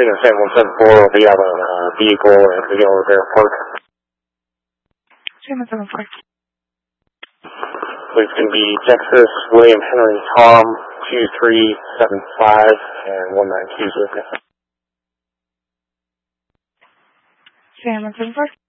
Freedom 7174 will be out of a vehicle at the Yellow Bear Park. 7174. It's going to be Texas, William Henry Tom, 2375, and 192 with you. 7174.